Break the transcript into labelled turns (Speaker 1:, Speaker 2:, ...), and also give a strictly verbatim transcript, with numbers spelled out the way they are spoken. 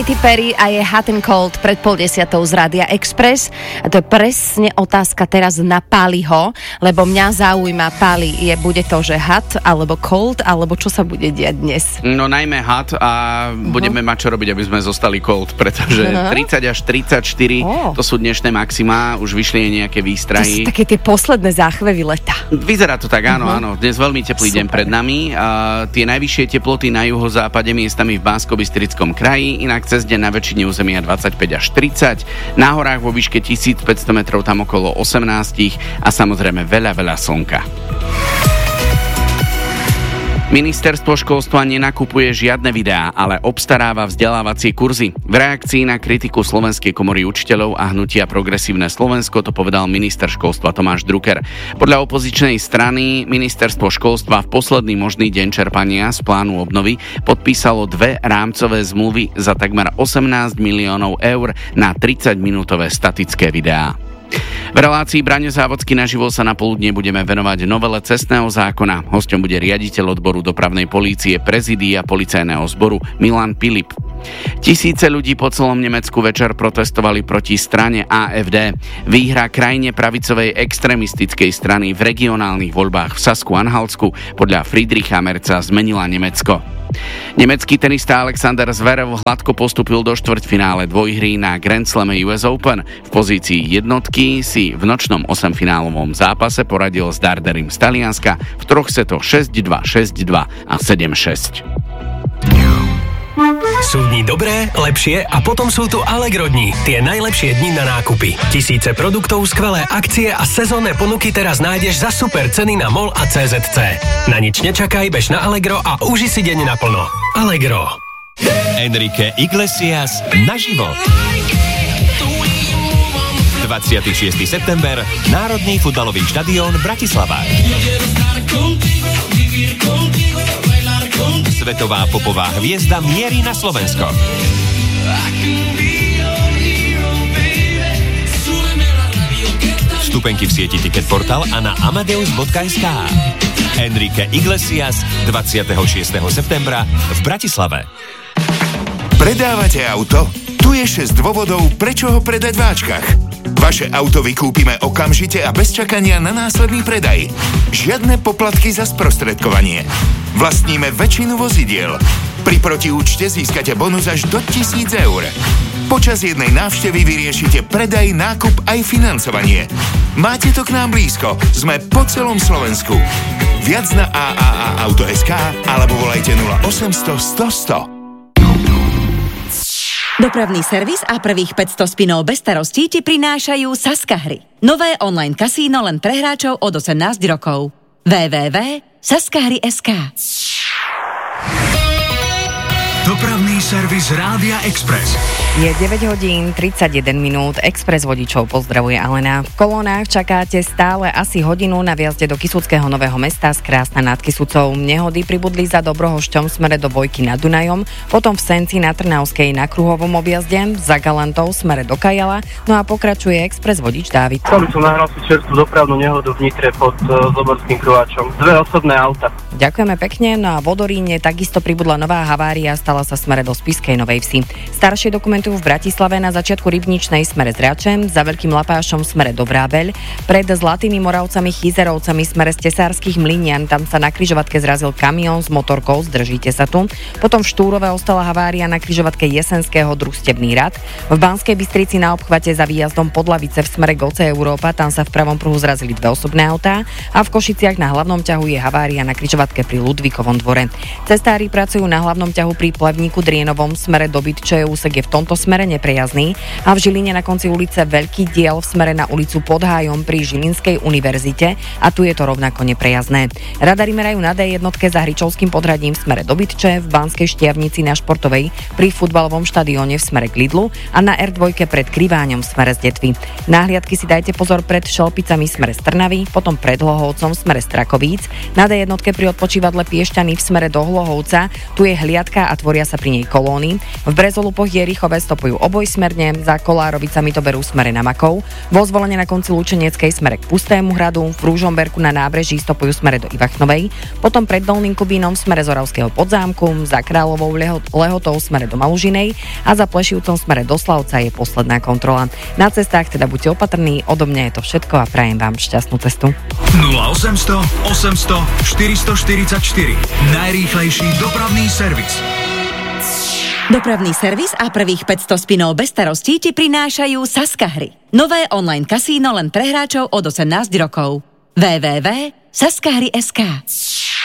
Speaker 1: Katy Perry a je Hot and Cold pred pol desiatou z Rádia Express. A to je presne otázka teraz na Páliho, lebo mňa zaujíma, Páli, je, bude to, že hot alebo cold, alebo čo sa bude diať dnes?
Speaker 2: No najmä hot a uh-huh. budeme mať čo robiť, aby sme zostali cold, pretože uh-huh. tridsať až tridsaťštyri oh. to sú dnešné maxima, už vyšli nejaké výstrahy.
Speaker 1: To sú také tie posledné záchvevy leta.
Speaker 2: Vyzerá to tak, áno, uh-huh. áno. Dnes veľmi teplý Super. deň pred nami. Uh, tie najvyššie teploty na juhozápade miestami v Banskobystrickom kraji, inak cez deň na väčšine územia dvadsaťpäť až tridsať, na horách vo výške tisícpäťsto metrov tam okolo osemnásť a samozrejme veľa, veľa slnka. Ministerstvo školstva nenakupuje žiadne videá, ale obstaráva vzdelávacie kurzy. V reakcii na kritiku Slovenskej komory učiteľov a hnutia Progresívne Slovensko to povedal minister školstva Tomáš Drucker. Podľa opozičnej strany ministerstvo školstva v posledný možný deň čerpania z plánu obnovy podpísalo dve rámcové zmluvy za takmer osemnásť miliónov eur na tridsaťminútové statické videá. V relácii Braňo Závodský naživo sa na poludne budeme venovať novele cestného zákona. Hosťom bude riaditeľ odboru dopravnej polície prezídia policajného zboru Milan Pilip. Tisíce ľudí po celom Nemecku večer protestovali proti strane á ef dé. Výhra krajine pravicovej extrémistickej strany v regionálnych voľbách v Sasku-Anhaltsku podľa Friedricha Merza zmenila Nemecko. Nemecký tenista Alexander Zverev hladko postúpil do štvrťfinále dvojhry na Grand Slame ú es Open. V pozícii jednotky si v nočnom osemfinálovom zápase poradil s Darderim z Talianska v troch setoch šesť dva, šesť dva a sedem šesť.
Speaker 3: Sú dni dobré, lepšie a potom sú tu Allegro dni. Tie najlepšie dni na nákupy. Tisíce produktov, skvelé akcie a sezónne ponuky teraz nájdeš za super ceny na MOL a cé zet cé. Na nič nečakaj, bež na Allegro a uži si deň naplno. Allegro.
Speaker 4: Enrique Iglesias naživo. dvadsiateho šiesteho september, Národný futbalový štadión Bratislava. Svetová popová hviezda mierí na Slovensko. Vstupenky v sieti Ticketportal a na amadeus bodka es ká. Enrique Iglesias dvadsiateho šiesteho septembra v Bratislave.
Speaker 5: Predávate auto? Tu je šesť dôvodov, prečo ho predať v Ačkach. Vaše auto vykúpime okamžite a bez čakania na následný predaj. Žiadne poplatky za sprostredkovanie. Vlastníme väčšinu vozidiel. Pri protiúčte získate bonus až do tisíc eur. Počas jednej návštevy vyriešite predaj, nákup aj financovanie. Máte to k nám blízko. Sme po celom Slovensku. Viac na á á á auto bodka es ká alebo volajte nula osemsto sto sto.
Speaker 6: Dopravný servis a prvých päťsto spinov bez starostí ti prinášajú Saska hry. Nové online kasíno len pre hráčov od osemnásť rokov. w w w bodka saska hry bodka es ká.
Speaker 3: Dopravný servis Rádia Express.
Speaker 1: Je deväť hodín tridsaťjeden minút. Express vodičov pozdravuje Alena. V kolónach čakáte stále asi hodinu na viazde do Kysuckého Nového Mesta z Krásna nad Kysucou. Nehody pribudli za Dobrohošťom smere do Vojky nad Dunajom, potom v Senci na Trnavskej na Kruhovom objazde, za Galantou smere do Kajala, no a pokračuje Express vodič Dávid.
Speaker 7: Som som nahral si čerstvú dopravnú nehodu v Nitre pod uh, Zoborským Kruháčom. Dve osobné auta. Ďakujeme pekne. No a v Odoríne takisto pribudla nová havária, stala sa smere do Spišskej Novej Vsi. Staršie dokumenty v Bratislave na začiatku Rybničnej smere z Račem, za Veľkým Lapášom smere do Vrábeľ, pred Zlatými Moravcami Chyzerovcami smere z Tesárskych Mlynian, tam sa na križovatke zrazil kamión s motorkou, zdržíte sa tu. Potom v Štúrove ostala havária na križovatke Jesenského Družstevný rad. V Banskej Bystrici na obchvate za výjazdom Podlavice v smere k Oce Európa, tam sa v pravom pruhu zrazili dve osobné autá a v Košiciach na hlavnom ťahu je havária na križovatke pri Ludvíkovom dvore. Cestári pracujú na hlavnom ťahu pri Plevníku Drienovom smere do Bytče, úsek je v tomto smere neprejazdný a v Žiline na konci ulice Veľký diel v smere na ulicu Pod Hájom pri Žilinskej univerzite a tu je to rovnako neprejazdné. Radari merajú na dé jednotke za Hričovským podhradím v smere do Bytče, v Banskej Štiavnici na Športovej pri futbalovom štadióne v smere k Lidlu a na er dva pred Kriváňom v smere z Detvy. Náhliadky si dajte pozor pred Šelpicami v smere z Trnavy, potom pred Hlohovcom v smere z Strakovíc, na dé jednotke pri odpočívadle Piešťany v smere do Hlohovca, tu je hliadka a tvoj
Speaker 1: tvoria sa pri nej kolóny. V Brezolupoch Jerichove stopujú obojsmerne, za Kolárovicami to berú smere na Makov, vo Zvolene na konci Lučenieckej smere k Pustému hradu, v Ružomberku na nábreží stopujú smere do Ivachnovej, potom pred Dolným Kubínom smere z Oravského Podzámku, za Kráľovou Leho- Lehotou smere do Malužinej a za Plešivcom smere do Slavca je posledná kontrola. Na cestách teda buďte opatrní, odo mňa je to všetko a prajem vám šťastnú cestu.
Speaker 8: nula osemsto osemsto štyristoštyridsaťštyri. Najrýchlejší dopravný servis.
Speaker 6: Dopravný servis a prvých päťsto spinov bez starostí ti prinášajú Saska hry. Nové online kasíno len pre hráčov od osemnásť rokov. w w w bodka saskahry bodka es ká